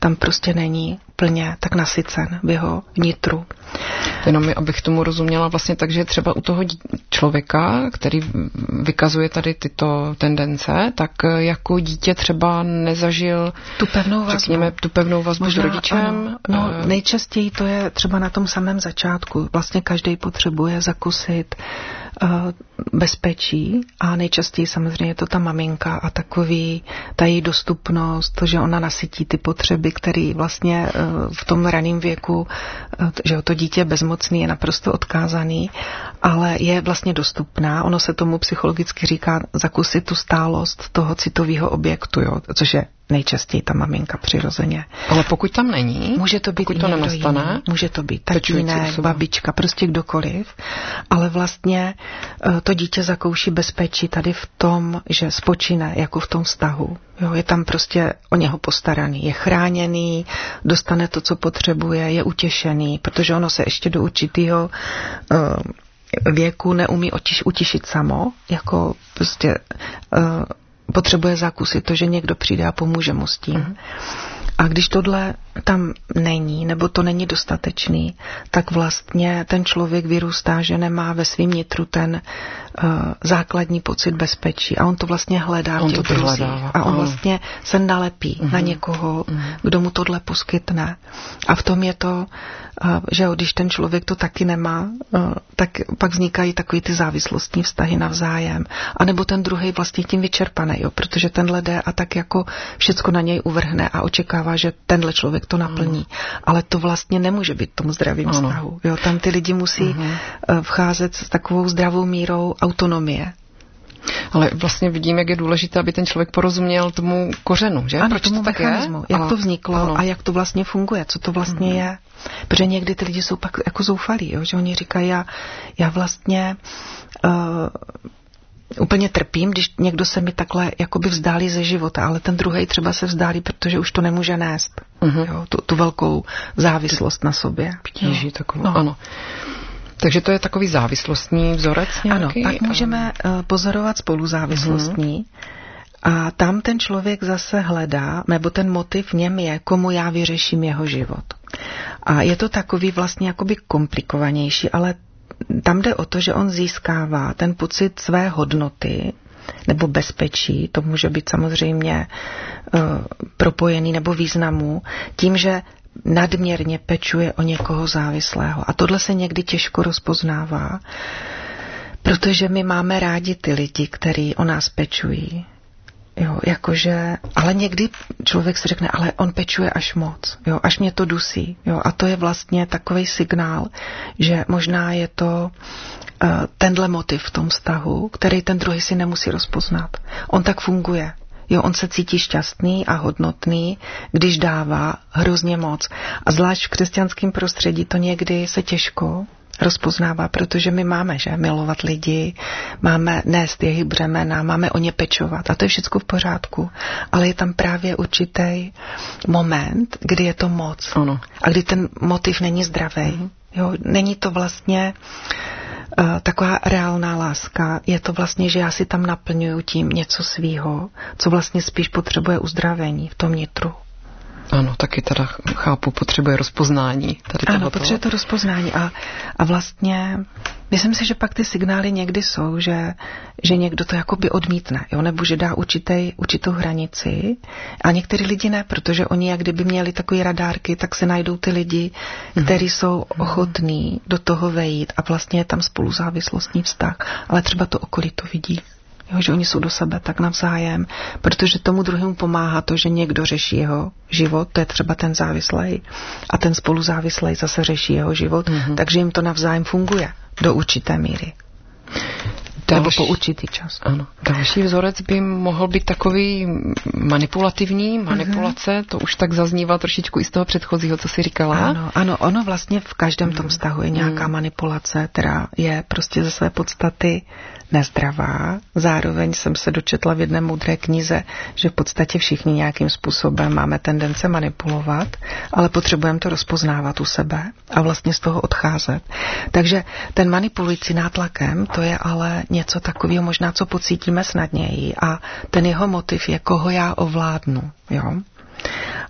tam prostě není plně tak nasycen v jeho vnitru. Jenom abych tomu rozuměla vlastně tak, že třeba u toho člověka, který vykazuje tady tyto tendence, tak jako dítě třeba nezažil tu pevnou vazbu, řekněme, tu pevnou vazbu s rodičem. Ano, nejčastěji to je třeba na tom samém začátku. Vlastně každý potřebuje zakusit bezpečí a nejčastěji samozřejmě je to ta maminka a ta její dostupnost, to, že ona nasytí ty potřeby, které vlastně v tom raném věku, že to dítě bezmocný je naprosto odkázaný, ale je vlastně dostupná. Ono se tomu psychologicky říká zakusit tu stálost toho citového objektu, jo, což je nejčastěji ta maminka přirozeně. Ale pokud tam není, může to být pokud to nenastane, může to být tatínek, babička, prostě kdokoliv, ale vlastně to dítě zakouší bezpečí tady v tom, že spočine jako v tom vztahu. Jo, je tam prostě o něho postaraný, je chráněný, dostane to, co potřebuje, je utěšený, protože ono se ještě do určitého věku neumí utišit samo, jako prostě potřebuje zakusit to, že někdo přijde a pomůže mu s tím. A když tohle tam není, nebo to není dostatečný, tak vlastně ten člověk vyrůstá, že nemá ve svým nitru ten základní pocit bezpečí. A on to vlastně hledá v těch druzích. A on vlastně se nalepí na někoho, kdo mu tohle poskytne. A v tom je to, že když ten člověk to taky nemá, tak pak vznikají takový ty závislostní vztahy navzájem. A nebo ten druhý vlastně tím vyčerpaný, jo, protože tenhle jde a tak jako všecko na něj uvrhne a očekává, že tenhle člověk to naplní. Ale to vlastně nemůže být tomu zdravým vztahu. Jo, tam ty lidi musí vcházet s takovou zdravou mírou autonomie. Ale vlastně vidím, jak je důležité, aby ten člověk porozuměl tomu kořenu, že? Ano, proč tomu to tak mechanismu, je? Jak to vzniklo a jak to vlastně funguje, co to vlastně je. Protože někdy ty lidi jsou pak jako zoufalí, jo? Že oni říkají, já vlastně úplně trpím, když někdo se mi takhle jakoby vzdálí ze života, ale ten druhej třeba se vzdálí, protože už to nemůže nést. Jo? Tu velkou závislost na sobě. Ptíží takovou, ano. Takže to je takový závislostní vzorec nějaký? Ano, pak můžeme pozorovat spoluzávislostní a tam ten člověk zase hledá, nebo ten motiv v něm je, komu já vyřeším jeho život. A je to takový vlastně jakoby komplikovanější, ale tam jde o to, že on získává ten pocit své hodnoty nebo bezpečí, to může být samozřejmě propojený nebo významu, tím, že nadměrně pečuje o někoho závislého. A tohle se někdy těžko rozpoznává, protože my máme rádi ty lidi, kteří o nás pečují. Jo, jakože, ale někdy člověk si řekne, ale on pečuje až moc, jo, až mě to dusí, jo, a to je vlastně takovej signál, že možná je to tenhle motiv v tom vztahu, který ten druhý si nemusí rozpoznat. On tak funguje. Jo, on se cítí šťastný a hodnotný, když dává hrozně moc. A zvlášť v křesťanském prostředí to někdy se těžko rozpoznává, protože my máme, že milovat lidi, máme nést jejich břemena, máme o ně pečovat a to je všechno v pořádku. Ale je tam právě určitý moment, kdy je to moc. Ano. A kdy ten motiv není zdravý. Jo, není to vlastně taková reálná láska. Je to vlastně, že já si tam naplňuju tím něco svýho, co vlastně spíš potřebuje uzdravení v tom nitru. Ano, taky teda chápu, potřebuje rozpoznání. Ano, potřebuje to rozpoznání a vlastně myslím si, že pak ty signály někdy jsou, že někdo to jakoby odmítne, jo? Nebo že dá určitou hranici a některý lidi ne, protože oni jak kdyby měli takový radárky, tak se najdou ty lidi, kteří jsou ochotní do toho vejít a vlastně je tam spoluzávislostní vztah, ale třeba to okolí to vidí. Jo, že oni jsou do sebe tak navzájem, protože tomu druhému pomáhá to, že někdo řeší jeho život, to je třeba ten závislej, a ten spoluzávislej zase řeší jeho život, takže jim to navzájem funguje do určité míry. Nebo po určitý čas. Ano. Další vzorec by mohl být takový manipulativní, manipulace, to už tak zaznívá trošičku i z toho předchozího, co jsi říkala. Ano, ono vlastně v každém tom vztahu je nějaká manipulace, která je prostě ze své podstaty nezdravá. Zároveň jsem se dočetla v jedné moudré knize, že v podstatě všichni nějakým způsobem máme tendence manipulovat, ale potřebujeme to rozpoznávat u sebe a vlastně z toho odcházet. Takže ten manipulující nátlakem, to je ale něco takového možná, co pocítíme snadněji a ten jeho motiv je, koho já ovládnu. Jo?